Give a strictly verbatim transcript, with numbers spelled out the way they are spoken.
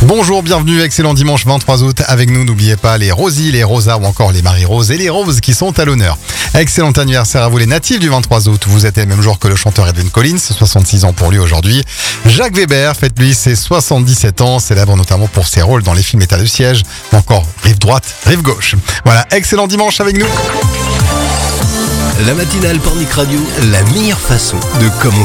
Bonjour, bienvenue, excellent dimanche vingt-trois août. Avec nous, n'oubliez pas les Rosie, les Rosa ou encore les Marie-Rose et les Roses qui sont à l'honneur. Excellent anniversaire à vous les natifs du vingt-trois août. Vous êtes le même jour que le chanteur Edwin Collins, soixante-six ans pour lui aujourd'hui. Jacques Weber fête lui ses soixante-dix-sept ans, célèbre notamment pour ses rôles dans les films État de siège, ou encore Rive droite, Rive gauche. Voilà, excellent dimanche avec nous. La matinale Pornic Radio, la meilleure façon de commencer.